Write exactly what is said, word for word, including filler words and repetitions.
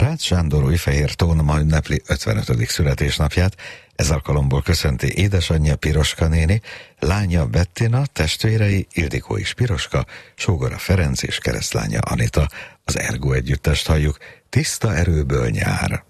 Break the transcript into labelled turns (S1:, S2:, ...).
S1: Rácz Sándor Újfehértón ma ünnepli ötvenötödik születésnapját, ez alkalomból köszönti édesanyja Piroska néni, lánya Bettina, testvérei Ildikó és Piroska, sógora Ferenc és keresztlánya Anita. Az Ergo együttest halljuk, Tiszta erőből nyár.